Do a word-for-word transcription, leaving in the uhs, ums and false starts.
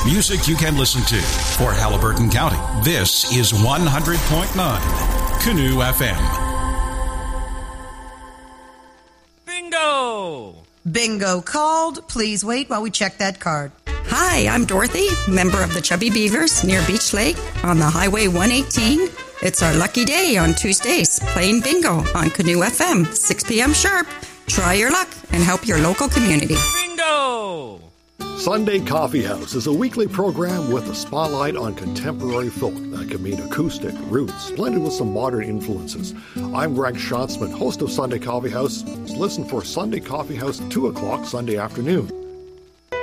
Music you can listen to. For Haliburton County, this is one hundred point nine Canoe F M. Bingo! Bingo called. Please wait while we check that card. Hi, I'm Dorothy, member of the Chubby Beavers near Beach Lake on the Highway one eighteen. It's our lucky day on Tuesdays, playing bingo on Canoe F M, six p.m. sharp. Try your luck and help your local community. Bingo! Sunday Coffee House is a weekly program with a spotlight on contemporary folk that can mean acoustic, roots, blended with some modern influences. I'm Greg Schatzman, host of Sunday Coffee House. Listen for Sunday Coffee House, two o'clock Sunday afternoon.